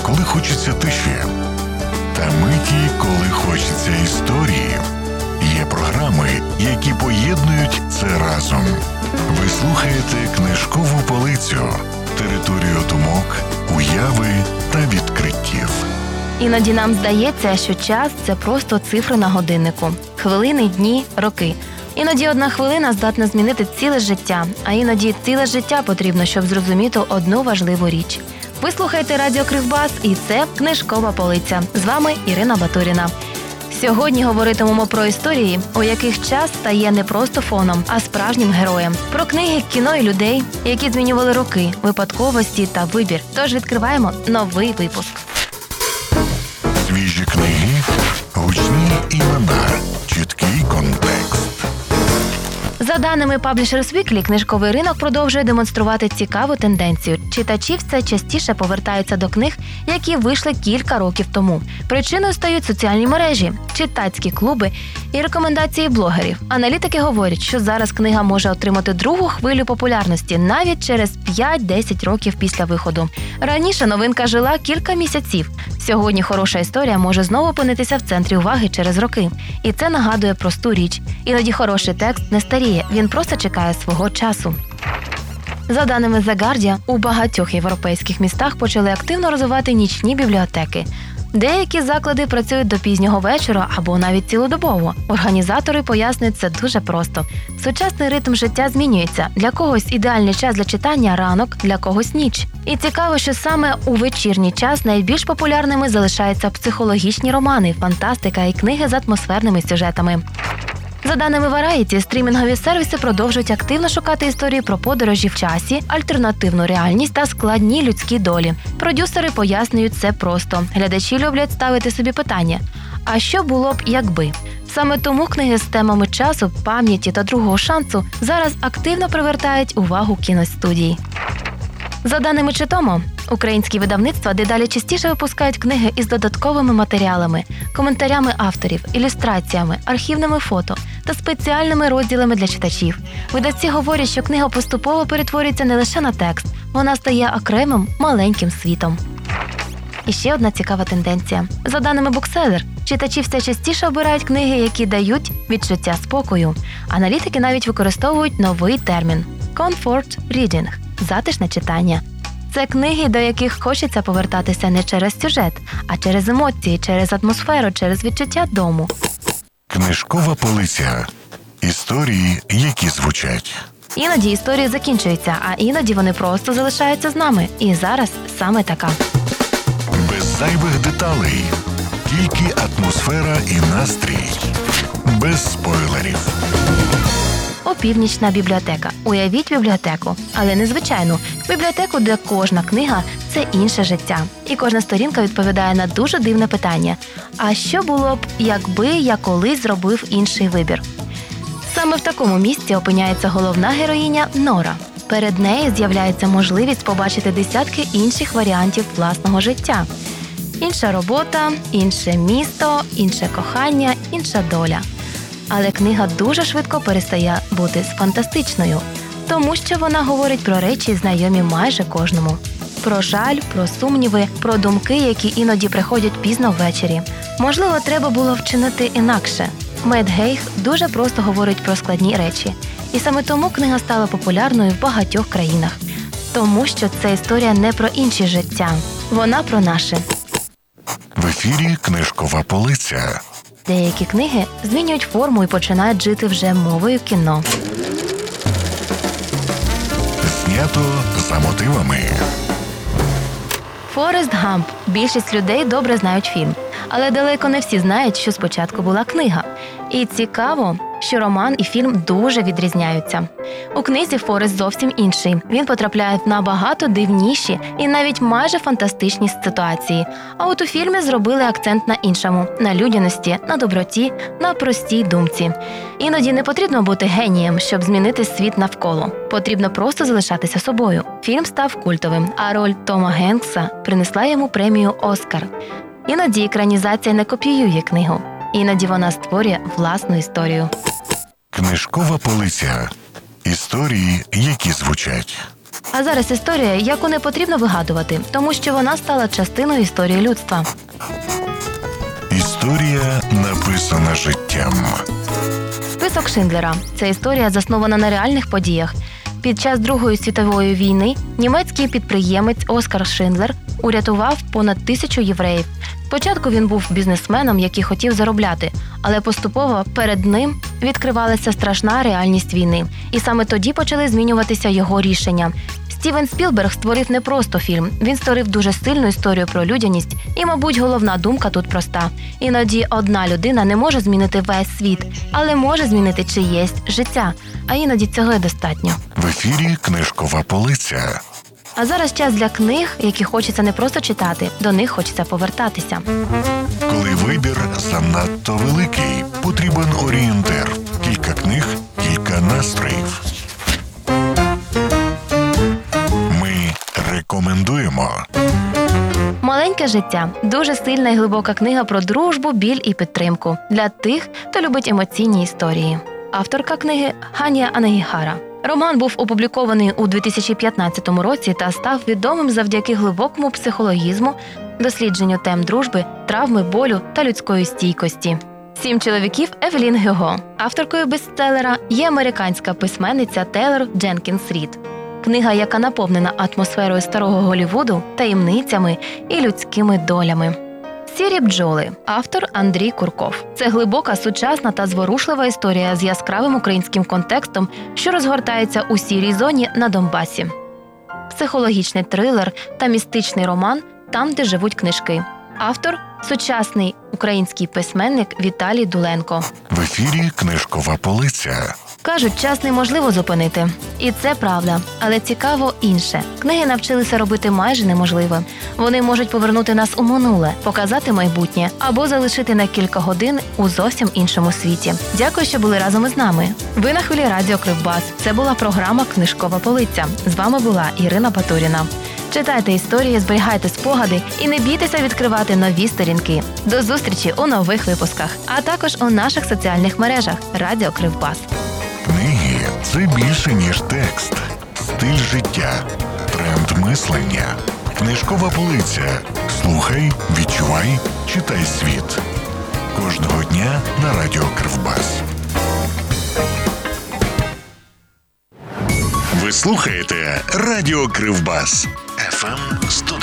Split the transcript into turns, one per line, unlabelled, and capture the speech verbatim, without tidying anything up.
коли хочеться тиші, та миті, коли хочеться історії. Є програми, які поєднують це разом. Ви слухаєте «Книжкову полицю» – територію думок, уяви та відкриттів.
Іноді нам здається, що час – це просто цифри на годиннику. Хвилини, дні, роки. Іноді одна хвилина здатна змінити ціле життя, а іноді ціле життя потрібно, щоб зрозуміти одну важливу річ. Ви слухаєте Радіо Кривбас, і це «Книжкова полиця». З вами Ірина Батуріна. Сьогодні говоритимемо про історії, у яких час стає не просто фоном, а справжнім героєм. Про книги, кіно і людей, які змінювали роки, випадковості та вибір. Тож відкриваємо новий випуск.
Свіжі книги, гучні імена, чіткий контекст.
За даними Publishers Weekly, книжковий ринок продовжує демонструвати цікаву тенденцію. Читачі все частіше повертаються до книг, які вийшли кілька років тому. Причиною стають соціальні мережі, читацькі клуби і рекомендації блогерів. Аналітики говорять, що зараз книга може отримати другу хвилю популярності навіть через п'ять-десять років після виходу. Раніше новинка жила кілька місяців. Сьогодні хороша історія може знову опинитися в центрі уваги через роки. І це нагадує просту річ. Іноді хороший текст не старіє, він просто чекає свого часу. За даними The Guardian, у багатьох європейських містах почали активно розвивати нічні бібліотеки. Деякі заклади працюють до пізнього вечора або навіть цілодобово. Організатори пояснюють це дуже просто. Сучасний ритм життя змінюється. Для когось ідеальний час для читання – ранок, для когось – ніч. І цікаво, що саме у вечірній час найбільш популярними залишаються психологічні романи, фантастика і книги з атмосферними сюжетами. За даними Variety, стрімінгові сервіси продовжують активно шукати історії про подорожі в часі, альтернативну реальність та складні людські долі. Продюсери пояснюють це просто. Глядачі люблять ставити собі питання – а що було б, якби? Саме тому книги з темами часу, пам'яті та другого шансу зараз активно привертають увагу кіностудій. За даними Читомо, українські видавництва дедалі частіше випускають книги із додатковими матеріалами, коментарями авторів, ілюстраціями, архівними фото та спеціальними розділами для читачів. Видавці говорять, що книга поступово перетворюється не лише на текст, вона стає окремим маленьким світом. І ще одна цікава тенденція. За даними Bookseller, читачі все частіше обирають книги, які дають відчуття спокою. Аналітики навіть використовують новий термін – «comfort reading» – затишне читання. Це книги, до яких хочеться повертатися не через сюжет, а через емоції, через атмосферу, через відчуття дому.
Книжкова полиця. Історії, які звучать.
Іноді історії закінчуються, а іноді вони просто залишаються з нами. І зараз саме така.
Без зайвих деталей. Тільки атмосфера і настрій. Без спойлерів.
Опівнічна бібліотека. Уявіть бібліотеку, але не звичайну. Бібліотеку, де кожна книга – це інше життя. І кожна сторінка відповідає на дуже дивне питання. А що було б, якби я колись зробив інший вибір? Саме в такому місці опиняється головна героїня Нора. Перед нею з'являється можливість побачити десятки інших варіантів власного життя. Інша робота, інше місто, інше кохання, інша доля. Але книга дуже швидко перестає бути фантастичною, тому що вона говорить про речі, знайомі майже кожному. Про жаль, про сумніви, про думки, які іноді приходять пізно ввечері. Можливо, треба було вчинити інакше. Мет Гейх дуже просто говорить про складні речі. І саме тому книга стала популярною в багатьох країнах. Тому що це історія не про інші життя. Вона про наше.
В ефірі «Книжкова полиця».
Деякі книги змінюють форму і починають жити вже мовою кіно.
Знято за мотивами.
Форест Гамп. Більшість людей добре знають фільм. Але далеко не всі знають, що спочатку була книга. І цікаво, що роман і фільм дуже відрізняються. У книзі Форест зовсім інший. Він потрапляє в набагато дивніші і навіть майже фантастичні ситуації. А от у фільмі зробили акцент на іншому – на людяності, на доброті, на простій думці. Іноді не потрібно бути генієм, щоб змінити світ навколо. Потрібно просто залишатися собою. Фільм став культовим, а роль Тома Генкса принесла йому премію «Оскар». Іноді екранізація не копіює книгу. Іноді вона створює власну історію.
Книжкова полиця. Історії, які звучать.
А зараз історія, яку не потрібно вигадувати, тому що вона стала частиною історії людства.
Історія написана життям.
Список Шиндлера – це історія, заснована на реальних подіях. Під час Другої світової війни німецький підприємець Оскар Шиндлер урятував понад тисячу євреїв. Спочатку він був бізнесменом, який хотів заробляти, але поступово перед ним відкривалася страшна реальність війни. І саме тоді почали змінюватися його рішення. Стівен Спілберг створив не просто фільм, він створив дуже сильну історію про людяність. І, мабуть, головна думка тут проста. Іноді одна людина не може змінити весь світ, але може змінити чиєсь життя. А іноді цього й достатньо.
В ефірі «Книжкова полиця».
А зараз час для книг, які хочеться не просто читати, до них хочеться повертатися.
Коли вибір занадто великий, потрібен орієнтир. Кілька книг, кілька настроїв. Ми рекомендуємо.
«Маленьке життя» – дуже сильна і глибока книга про дружбу, біль і підтримку. Для тих, хто любить емоційні історії. Авторка книги – Ханія Анагіхара. Роман був опублікований у дві тисячі п'ятнадцятому році та став відомим завдяки глибокому психологізму, дослідженню тем дружби, травми, болю та людської стійкості. «Сім чоловіків» Евелін Гюго. Авторкою бестселера є американська письменниця Тейлор Дженкінс Рід. Книга, яка наповнена атмосферою старого Голлівуду, таємницями і людськими долями. «Сірі бджоли». Автор Андрій Курков. Це глибока, сучасна та зворушлива історія з яскравим українським контекстом, що розгортається у сірій зоні на Донбасі. Психологічний трилер та містичний роман «Там, де живуть книжки». Автор – сучасний український письменник Віталій Дуленко.
В ефірі «Книжкова полиця».
Кажуть, час неможливо зупинити. І це правда. Але цікаво інше. Книги навчилися робити майже неможливе. Вони можуть повернути нас у минуле, показати майбутнє або залишити на кілька годин у зовсім іншому світі. Дякую, що були разом із нами. Ви на хвилі радіо Кривбас. Це була програма «Книжкова полиця». З вами була Ірина Батуріна. Читайте історії, зберігайте спогади і не бійтеся відкривати нові сторінки. До зустрічі у нових випусках, а також у наших соціальних мережах Радіо Кривбас.
Книги – це більше, ніж текст. Стиль життя, тренд мислення. Книжкова полиця. Слухай, відчувай, читай світ. Кожного дня на Радіо Кривбас. Ви слухаєте Радіо Кривбас. еф ем сто